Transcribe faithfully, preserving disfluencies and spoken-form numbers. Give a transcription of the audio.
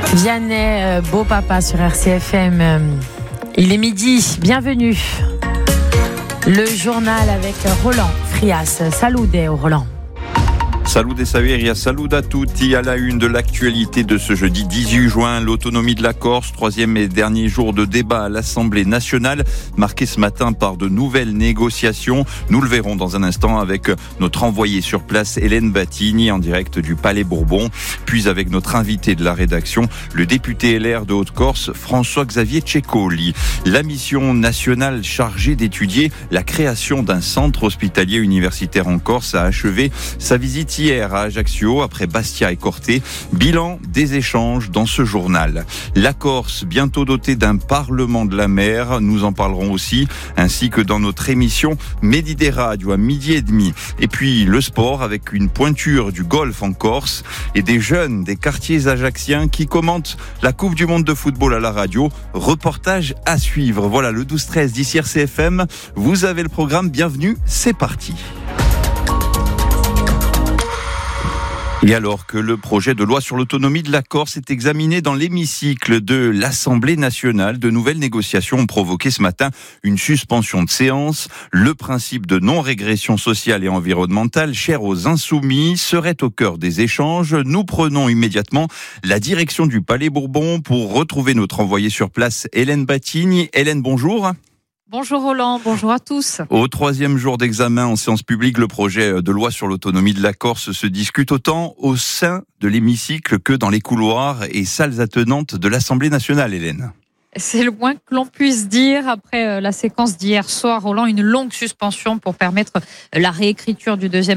Vianney, euh, beau papa sur R C F M. Euh, il est midi, bienvenue. Le journal avec Roland Frias. Salude Roland. Salut Saveria, salut à tutti. À la une de l'actualité de ce jeudi dix-huit juin, l'autonomie de la Corse, troisième et dernier jour de débat à l'Assemblée nationale, marqué ce matin par de nouvelles négociations. Nous le verrons dans un instant avec notre envoyée sur place, Hélène Battigny, en direct du Palais Bourbon, puis avec notre invité de la rédaction, le député L R de Haute-Corse, François-Xavier Ceccoli. La mission nationale chargée d'étudier la création d'un centre hospitalier universitaire en Corse a achevé sa visite hier à Ajaccio, après Bastia et Corté. Bilan des échanges dans ce journal. La Corse, bientôt dotée d'un parlement de la mer, nous en parlerons aussi, ainsi que dans notre émission Medi des Radio à midi et demi. Et puis le sport avec une pointure du golf en Corse et des jeunes des quartiers ajacciens qui commentent la Coupe du Monde de football à la radio. Reportage à suivre. Voilà le douze treize d'ici R C F M. Vous avez le programme. Bienvenue, c'est parti. Et alors que le projet de loi sur l'autonomie de la Corse est examiné dans l'hémicycle de l'Assemblée nationale, de nouvelles négociations ont provoqué ce matin une suspension de séance. Le principe de non-régression sociale et environnementale, cher aux insoumis, serait au cœur des échanges. Nous prenons immédiatement la direction du Palais Bourbon pour retrouver notre envoyée sur place, Hélène Battigny. Hélène, bonjour. Bonjour Roland, bonjour à tous. Au troisième jour d'examen en séance publique, le projet de loi sur l'autonomie de la Corse se discute autant au sein de l'hémicycle que dans les couloirs et salles attenantes de l'Assemblée nationale, Hélène. C'est le moins que l'on puisse dire après la séquence d'hier soir, Roland, une longue suspension pour permettre la réécriture du deuxième